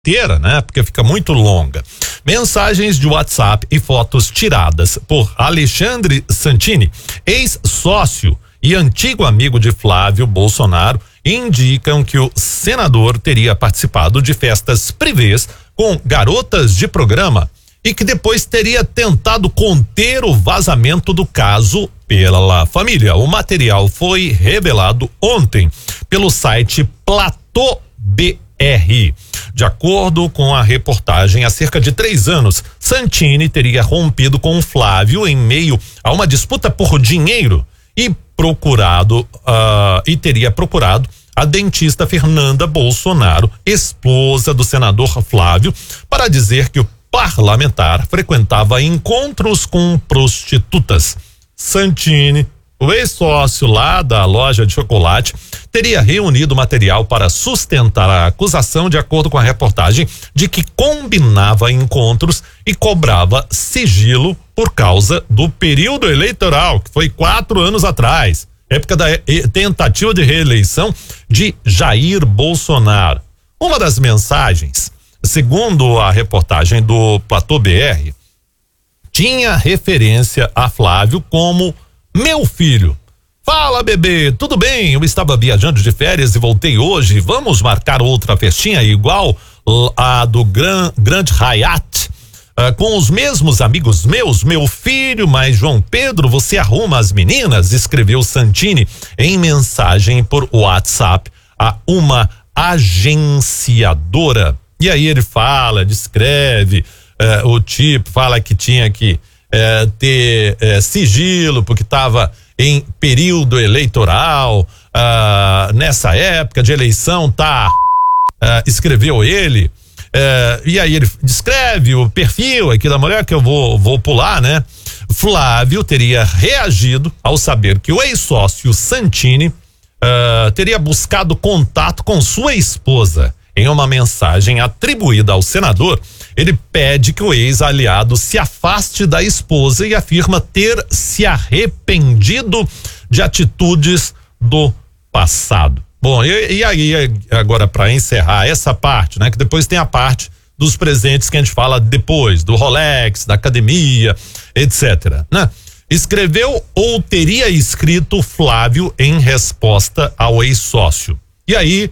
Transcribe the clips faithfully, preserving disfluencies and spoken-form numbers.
inteira, né? Porque fica muito longa. Mensagens de WhatsApp e fotos tiradas por Alexandre Santini, ex-sócio e antigo amigo de Flávio Bolsonaro, indicam que o senador teria participado de festas privês com garotas de programa e que depois teria tentado conter o vazamento do caso pela família. O material foi revelado ontem pelo site Platô B R. De acordo com a reportagem, há cerca de três anos, Santini teria rompido com Flávio em meio a uma disputa por dinheiro e procurado uh, e teria procurado a dentista Fernanda Bolsonaro, esposa do senador Flávio, para dizer que o parlamentar frequentava encontros com prostitutas. Santini, o ex-sócio lá da loja de chocolate, teria reunido material para sustentar a acusação, de acordo com a reportagem, de que combinava encontros e cobrava sigilo por causa do período eleitoral, que foi quatro anos atrás, época da tentativa de reeleição de Jair Bolsonaro. Uma das mensagens, segundo a reportagem do Platô B R, tinha referência a Flávio como meu filho. Fala, bebê, tudo bem? Eu estava viajando de férias e voltei hoje. Vamos marcar outra festinha igual a do Gran, Grand Hyatt, uh, com os mesmos amigos meus, meu filho, mas João Pedro, você arruma as meninas? Escreveu Santini em mensagem por WhatsApp a uma agenciadora. E aí ele fala, descreve uh, o tipo, fala que tinha que uh, ter uh, sigilo porque estava em período eleitoral, uh, nessa época de eleição, tá? Uh, escreveu ele, uh, e aí ele descreve o perfil aqui da mulher, que eu vou, vou pular, né? Flávio teria reagido ao saber que o ex-sócio Santini uh, teria buscado contato com sua esposa. Em uma mensagem atribuída ao senador, ele pede que o ex-aliado se afaste da esposa e afirma ter se arrependido de atitudes do passado. Bom, e, e aí agora para encerrar essa parte, né? Que depois tem a parte dos presentes que a gente fala depois, do Rolex, da academia, etcétera, né? Escreveu ou teria escrito Flávio em resposta ao ex-sócio. E aí,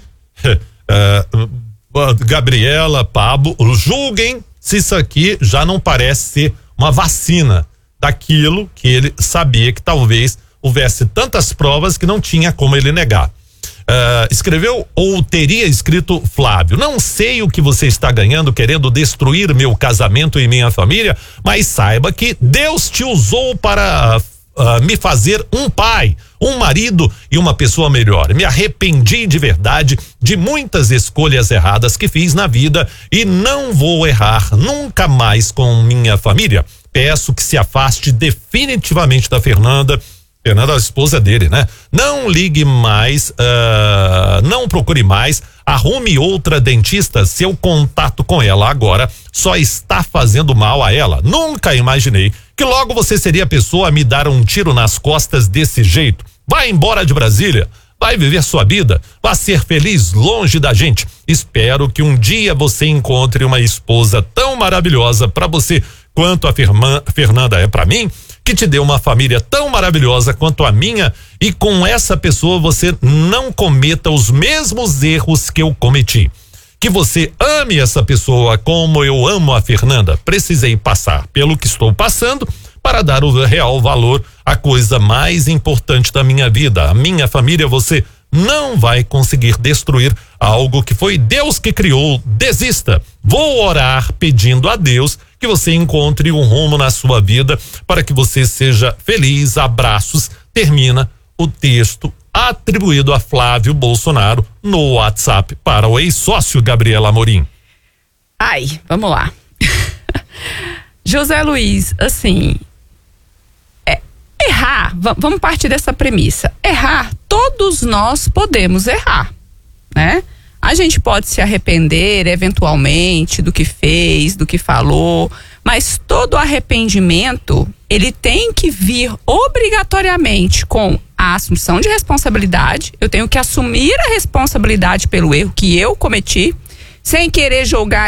uh, Gabriela, Pablo, julguem se isso aqui já não parece ser uma vacina daquilo que ele sabia que talvez houvesse tantas provas que não tinha como ele negar. Uh, escreveu ou teria escrito Flávio, não sei o que você está ganhando querendo destruir meu casamento e minha família, mas saiba que Deus te usou para uh, me fazer um pai, um marido e uma pessoa melhor. Me arrependi de verdade de muitas escolhas erradas que fiz na vida e não vou errar nunca mais com minha família. Peço que se afaste definitivamente da Fernanda. Fernanda, a esposa dele, né? Não ligue mais, uh, não procure mais, arrume outra dentista. Seu contato com ela agora só está fazendo mal a ela. Nunca imaginei que logo você seria a pessoa a me dar um tiro nas costas desse jeito. Vai embora de Brasília, vai viver sua vida, vai ser feliz longe da gente. Espero que um dia você encontre uma esposa tão maravilhosa para você quanto a Firma, Fernanda é para mim, que te deu uma família tão maravilhosa quanto a minha, e com essa pessoa você não cometa os mesmos erros que eu cometi. Que você ame essa pessoa como eu amo a Fernanda. Precisei passar pelo que estou passando para dar o real valor à coisa mais importante da minha vida, a minha família. Você não vai conseguir destruir algo que foi Deus que criou. Desista. Vou orar pedindo a Deus que você encontre um rumo na sua vida para que você seja feliz. Abraços. Termina o texto atribuído a Flávio Bolsonaro no WhatsApp para o ex-sócio Gabriela Amorim. Ai, vamos lá. José Luiz, assim, é, errar, vamos partir dessa premissa. Errar, todos nós podemos errar, né? A gente pode se arrepender eventualmente do que fez, do que falou, mas todo arrependimento, ele tem que vir obrigatoriamente com a assunção de responsabilidade. Eu tenho que assumir a responsabilidade pelo erro que eu cometi, sem querer jogar